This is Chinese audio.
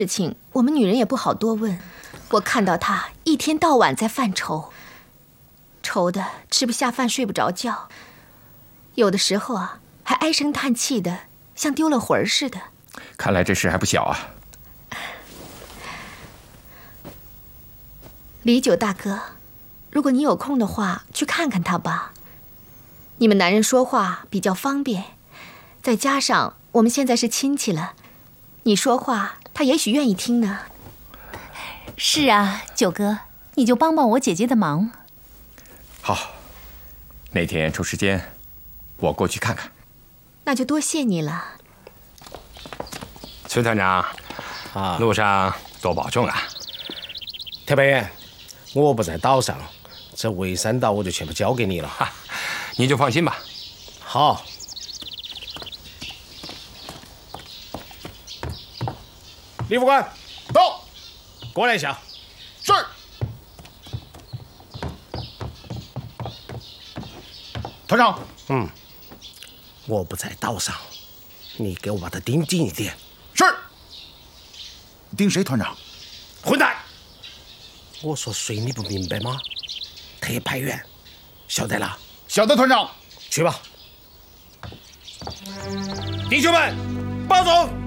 事情我们女人也不好多问。我看到他一天到晚在犯愁，愁的吃不下饭睡不着觉，有的时候啊还唉声叹气的，像丢了魂儿似的。 看来这事还不小啊。 李九大哥，如果你有空的话，去看看他吧。你们男人说话比较方便，再加上我们现在是亲戚了，你说话他也许愿意听呢。 是啊，九哥，你就帮帮我姐姐的忙。 好，哪天抽时间我过去看看。 那就多谢你了。 崔团长，路上多保重啊。 特派员，我不在岛上，这围山岛我就全部交给你了。 你就放心吧。 好。李副官， 到， 过来一下。 是。团长。 我不在岛上，你给我把他盯紧一点。 是。盯谁，团长？ 混蛋！我说谁你不明白吗？特派员，晓得了？ 晓得，团长。 去吧。弟兄们，保重。